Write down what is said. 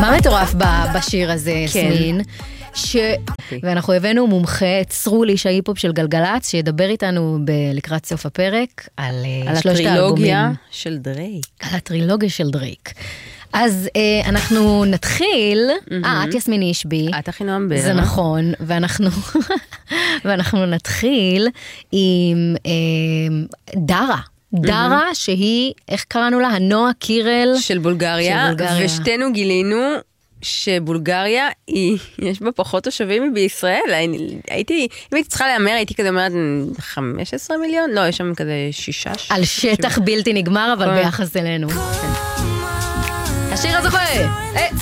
מה מטורף בשיר הזה, יסמין? ואנחנו הבאנו מומחה, צרולי שההיפ-הופ של גלגלץ, שידבר איתנו לקראת סוף הפרק על שלושת האלבומים. הטרילוגיה של דרייק. על הטרילוגיה של דרייק. אז אנחנו נתחיל, את יסמין אישבי. את הכי נועם בר. זה נכון, ואנחנו נתחיל עם דרה. דרה שהיא, איך קראנו לה? הנועה קירל. של בולגריה. ושתינו גילינו שבולגריה יש בה פחות תושבים מבישראל. אם הייתי צריכה לאמר, הייתי כזה אומרת 15 מיליון? לא, יש שם כזה 6. על שטח בלתי נגמר, אבל ביחס אלינו. השיר הזוכה!